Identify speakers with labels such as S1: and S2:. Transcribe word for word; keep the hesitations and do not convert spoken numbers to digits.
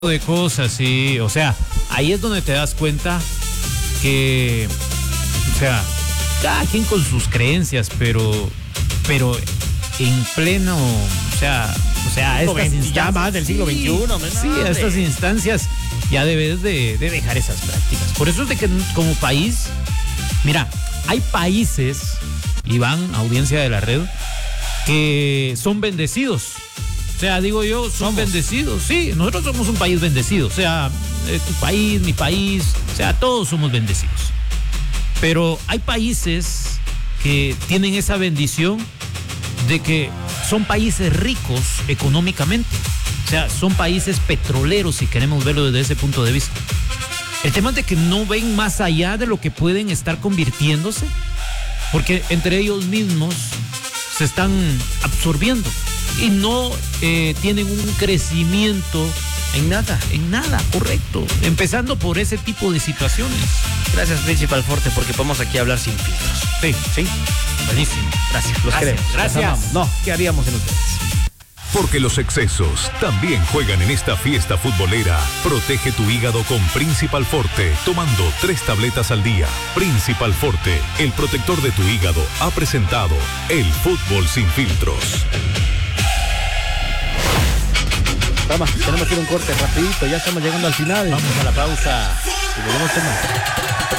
S1: de cosas, sí, o sea, ahí es donde te das cuenta que, o sea, cada quien con sus creencias, pero, pero en pleno, o sea, o sea, a estas
S2: veinte,
S1: instancias,
S2: ya más del siglo veintiuno,
S1: sí, sí, a estas instancias ya debes de, de dejar esas prácticas. Por eso es de que como país, mira, hay países, Iván, audiencia de la red, que son bendecidos. O sea, digo yo, son somos. bendecidos. Sí, nosotros somos un país bendecido. O sea, eh, tu país, mi país, o sea, todos somos bendecidos. Pero hay países que tienen esa bendición de que son países ricos económicamente. O sea, son países petroleros, si queremos verlo desde ese punto de vista. El tema es de que no ven más allá de lo que pueden estar convirtiéndose, porque entre ellos mismos se están absorbiendo y no eh, tienen un crecimiento
S2: en nada,
S1: en nada, correcto. Empezando por ese tipo de situaciones.
S2: Gracias, Principal Forte, porque podemos aquí hablar sin filtros.
S1: Sí, sí, buenísimo.
S2: Gracias, los
S1: Gracias,
S2: queremos.
S1: gracias.
S2: No, ¿qué haríamos en ustedes?
S3: Porque los excesos también juegan en esta fiesta futbolera. Protege tu hígado con Principal Forte, tomando tres tabletas al día. Principal Forte, el protector de tu hígado, ha presentado el fútbol sin filtros.
S2: Vamos, tenemos que ir a un corte rapidito, ya estamos llegando al final.
S1: Vamos a la pausa
S2: y volvemos a tomar.